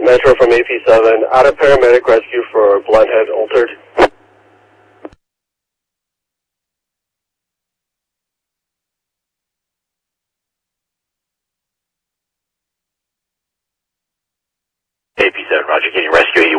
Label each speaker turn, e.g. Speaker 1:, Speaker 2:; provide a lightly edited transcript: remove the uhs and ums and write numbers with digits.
Speaker 1: Metro from AP7, out of paramedic rescue for Blundhead altered.
Speaker 2: AP7, roger, can you rescue